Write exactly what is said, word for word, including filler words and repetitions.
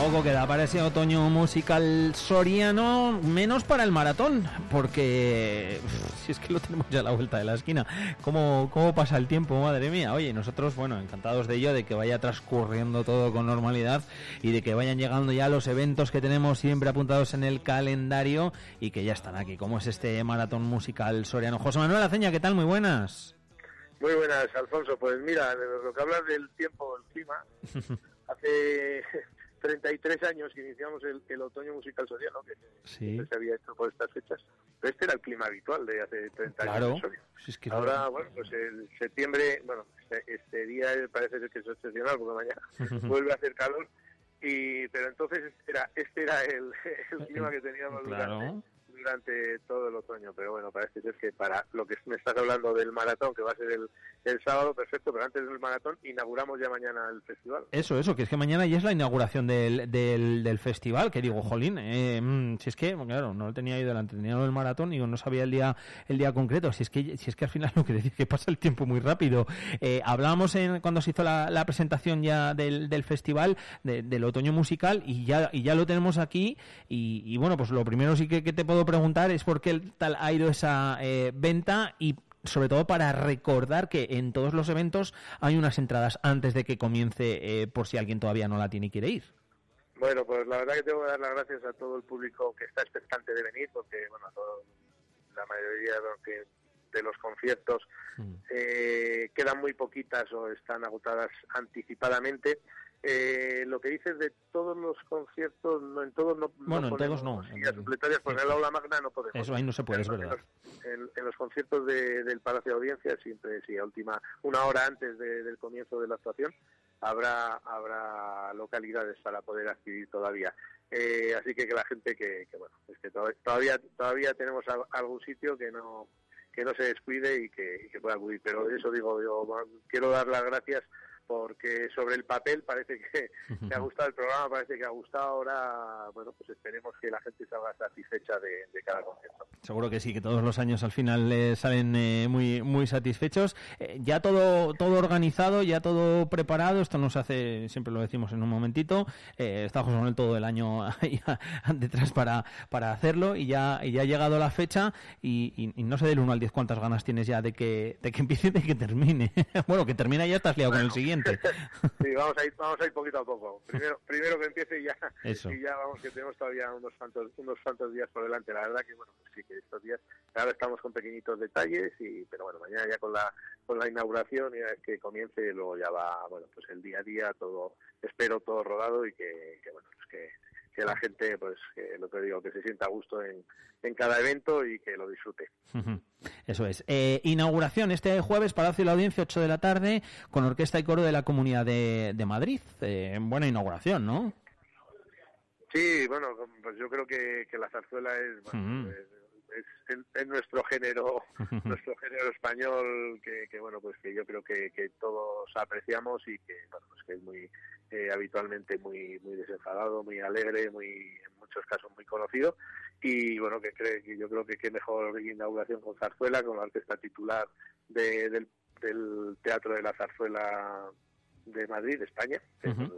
poco queda para ese otoño musical soriano, menos para el maratón, porque uf, si es que lo tenemos ya a la vuelta de la esquina. ¿Cómo, cómo pasa el tiempo, madre mía? Oye, nosotros, bueno, encantados de ello, de que vaya transcurriendo todo con normalidad y de que vayan llegando ya los eventos que tenemos siempre apuntados en el calendario y que ya están aquí, como es este maratón musical soriano. José Manuel Aceña, ¿qué tal? Muy buenas. Muy buenas, Alfonso. Pues mira, lo que hablas del tiempo, el clima, hace treinta y tres años que iniciamos el, el otoño musical soriano, que sí. se había hecho por estas fechas, pero este era el clima habitual de hace treinta claro. años. Si es que ahora, es... bueno, pues el septiembre, bueno, este, este día parece ser que es excepcional porque mañana vuelve a hacer calor, y pero entonces este era, este era el, el clima que teníamos claro. durante... durante todo el otoño, pero bueno, parece ser que para lo que me estás hablando del maratón, que va a ser el, el sábado, perfecto, pero antes del maratón inauguramos ya mañana el festival. Eso, eso, que es que mañana ya es la inauguración del, del, del festival, que digo, jolín, eh, mmm, si es que, claro, no lo tenía ahí delante, tenía lo del maratón y no sabía el día el día concreto, si es que si es que al final lo que decía que pasa el tiempo muy rápido. Eh, hablábamos en, cuando se hizo la, la presentación ya del, del festival, de, del otoño musical, y ya y ya lo tenemos aquí, y, y bueno, pues lo primero sí que, que te puedo preguntar es por qué tal ha ido esa eh, venta, y sobre todo para recordar que en todos los eventos hay unas entradas antes de que comience, eh, por si alguien todavía no la tiene y quiere ir. Bueno, pues la verdad que tengo que dar las gracias a todo el público que está expectante de venir, porque bueno, todo, la mayoría de los, que, de los conciertos mm. eh, quedan muy poquitas o están agotadas anticipadamente. Eh, lo que dices de todos los conciertos, no en todos no, bueno, no en todos no. Sillas supletorias, pues en el aula magna no podemos. Eso ahí no se puede, es verdad. En los, en, en los conciertos de, del Palacio de Audiencias, siempre, sí, a última, una hora antes de, del comienzo de la actuación, habrá habrá localidades para poder adquirir todavía. Eh, así que que la gente que, que bueno, es que todavía todavía tenemos algún sitio que no que no se descuide y que, y que pueda acudir. Pero eso digo, yo quiero dar las gracias, porque sobre el papel parece que, que ha gustado el programa, parece que ha gustado. Ahora, bueno, pues esperemos que la gente salga satisfecha de, de cada concierto. Seguro que sí, que todos los años al final eh, salen eh, muy muy satisfechos. Eh, ya todo todo organizado, ya todo preparado. Esto nos hace, siempre lo decimos en un momentito. Eh, está José Manuel todo el año ahí detrás para para hacerlo, y ya y ya ha llegado la fecha, y, y, y no sé del uno al diez cuántas ganas tienes ya de que de que empiece y de que termine. Bueno, que termine ya estás liado bueno. con el siguiente. Sí, vamos a ir, vamos a ir poquito a poco. Primero, primero que empiece y ya, Eso. y ya vamos, que tenemos todavía unos cuantos, unos cuantos días por delante. La verdad que bueno, pues sí, que estos días, ahora estamos con pequeñitos detalles, y pero bueno, mañana ya con la con la inauguración, y una vez que comience, luego ya va, bueno, pues el día a día, todo, espero todo rodado, y que, que bueno, pues que que la gente, pues, que lo que digo, que se sienta a gusto en, en cada evento y que lo disfrute. Eso es. Eh, inauguración este jueves, Palacio de la Audiencia, ocho de la tarde, con orquesta y coro de la Comunidad de, de Madrid. Eh, buena inauguración, ¿no? Sí, bueno, pues yo creo que, que la zarzuela es, bueno, uh-huh. es, es, es nuestro género, uh-huh. nuestro género español, que, que bueno, pues que yo creo que, que todos apreciamos, y que, bueno, pues que es muy Eh, habitualmente muy muy desenfadado, muy alegre, muy en muchos casos muy conocido, y bueno, que cree que yo creo que qué mejor inauguración con zarzuela, con la orquesta titular de, del, del Teatro de la Zarzuela de Madrid, de España, uh-huh.